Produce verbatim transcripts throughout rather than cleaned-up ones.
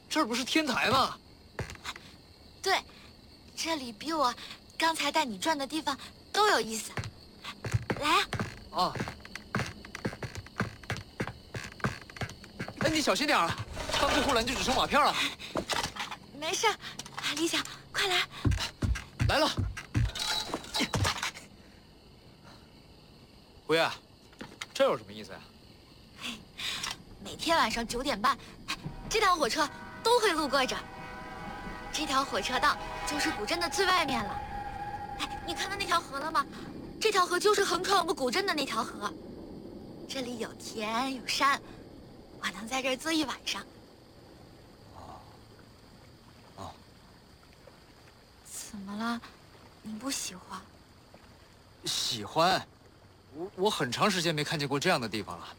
这儿不是天台吗？ 对，这里比我刚才带你转的地方都有意思。来啊！ 啊！哎，你小心点啊！翻过护栏就只剩瓦片了。 没事，李想，快来！ 来了。胡爷，这有什么意思呀？ 每天晚上九点半，这趟火车都会路过这儿。这条火车道就是古镇的最外面了。哎，你看到那条河了吗？这条河就是横穿我们古镇的那条河。这里有田有山，我能在这儿坐一晚上。 哦。哦。 怎么了？你不喜欢？ 喜欢。我我很长时间没看见过这样的地方了。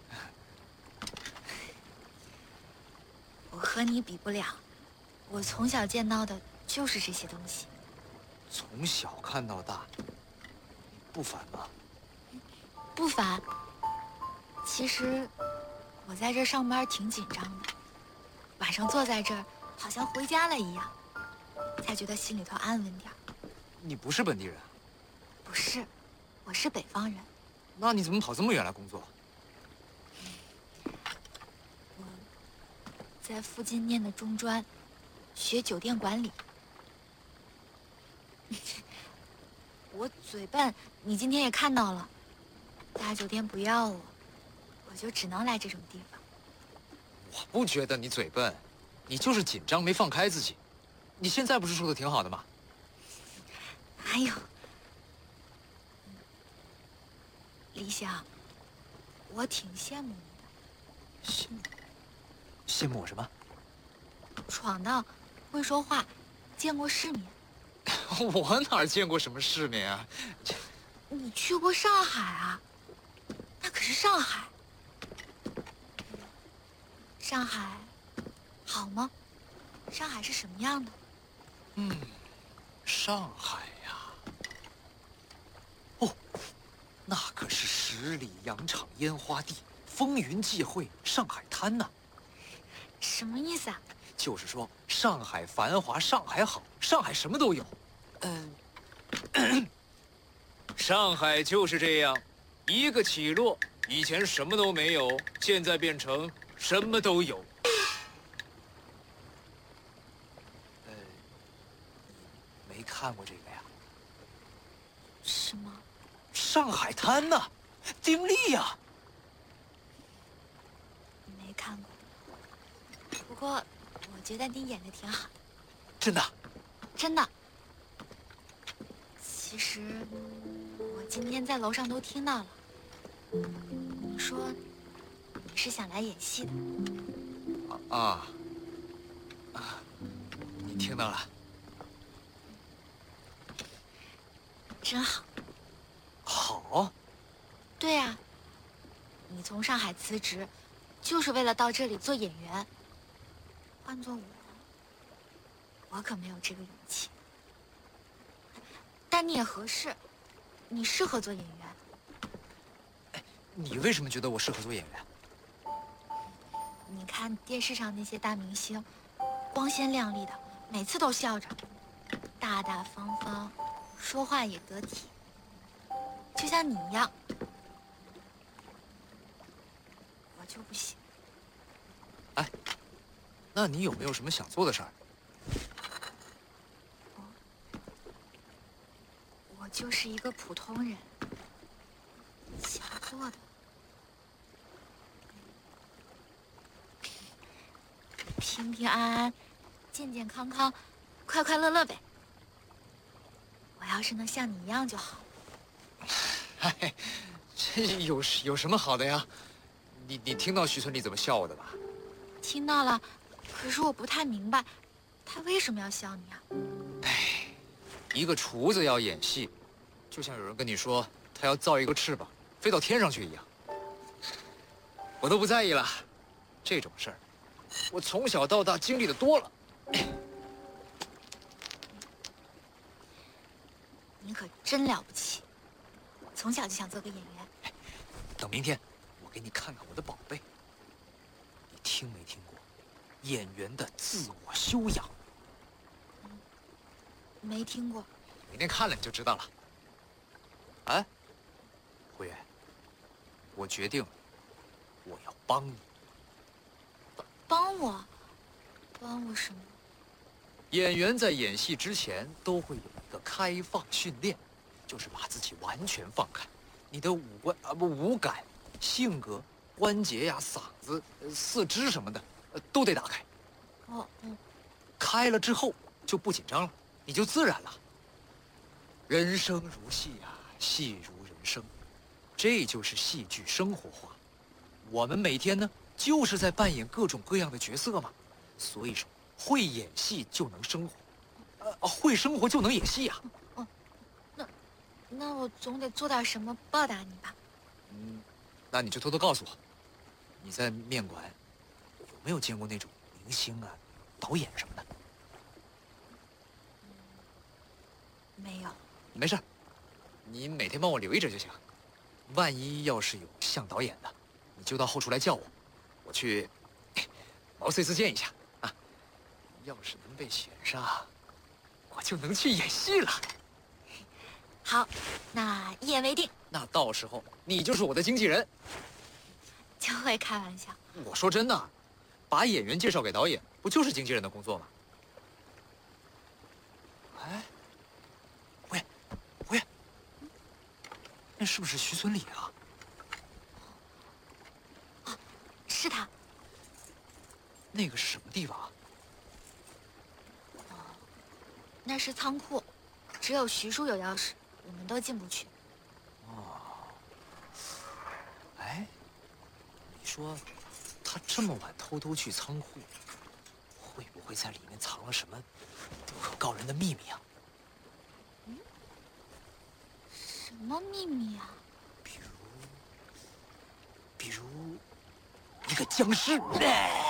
我和你比不了，我从小见到的就是这些东西。 从小看到大，不烦吗？ 不烦。其实我在这儿上班挺紧张的，晚上坐在这儿好像回家了一样，才觉得心里头安稳点儿。 你不是本地人？ 不是，我是北方人。 那你怎么跑这么远来工作？ 我在附近念的中专，学酒店管理。我嘴笨，你今天也看到了，大酒店不要我，我就只能来这种地方。 我不觉得你嘴笨，你就是紧张没放开自己。你现在不是说的挺好的吗？ 哎呦，李想，我挺羡慕你的。 羡慕？羡慕我什么？ 闯荡，会说话，见过世面。 我哪见过什么世面啊？ 你去过上海啊？那可是上海。上海好吗？上海是什么样的？ 嗯，上海呀。哦，那可是十里洋场烟花地，风云际会，上海滩呐。 什么意思啊？ 就是说，上海繁华，上海好，上海什么都有。嗯，上海就是这样，一个起落，以前什么都没有，现在变成什么都有。呃，没看过这个呀？ 什么？ 上海滩呐，丁力呀。 没看过。不过，我觉得你演的挺好的。 真的？ 真的。其实，我今天在楼上都听到了。你说，你是想来演戏的。 啊啊！你听到了？ 真好。 好。 对呀，你从上海辞职，就是为了到这里做演员。换做我，我可没有这个勇气。但你也合适，你适合做演员。 哎，你为什么觉得我适合做演员？ 你看电视上那些大明星，光鲜亮丽的，每次都笑着，大大方方，说话也得体，就像你一样。我就不行。 哎，那你有没有什么想做的事儿？ 我就是一个普通人，想做的平平安安、健健康康、快快乐乐呗。我要是能像你一样就好。 嗨，这有有什么好的呀？你你听到徐村里怎么笑我的吧？ 听到了，可是我不太明白，他为什么要笑你啊？ 哎，一个厨子要演戏，就像有人跟你说他要造一个翅膀飞到天上去一样。我都不在意了，这种事儿，我从小到大经历的多了。 你可真了不起，从小就想做个演员。 等明天，我给你看看我的宝贝。你听没听过演员的自我修养。 没听过。 明天看了你就知道了。哎，胡月，我决定了，我要帮你。 帮我？帮我什么？ 演员在演戏之前都会有一个开放训练，就是把自己完全放开，你的五官啊不五感、性格、关节呀、嗓子、四肢什么的，呃都得打开。 哦，嗯。 开了之后就不紧张了，你就自然了。人生如戏呀、啊，戏如人生，这就是戏剧生活化。我们每天呢，就是在扮演各种各样的角色嘛。所以说，会演戏就能生活，呃，会生活就能演戏呀、 啊。哦，那，那我总得做点什么报答你吧？ 嗯，那你就偷偷告诉我，你在面馆有没有见过那种明星啊、导演什么的？ 没有。 没事，你每天帮我留意着就行。万一要是有像导演的，你就到后厨来叫我，我去毛遂自荐一下啊。要是能被选上，我就能去演戏了。 好，那一言为定。 那到时候你就是我的经纪人。 就会开玩笑。 我说真的，把演员介绍给导演，不就是经纪人的工作吗？哎。那是不是徐存礼啊？ 啊，是他。 那个是什么地方啊？ 哦，那是仓库，只有徐叔有钥匙，我们都进不去。 哦。哎，你说他这么晚偷偷去仓库，会不会在里面藏了什么不可告人的秘密啊？ 什么秘密啊？ 比如，比如一个僵尸。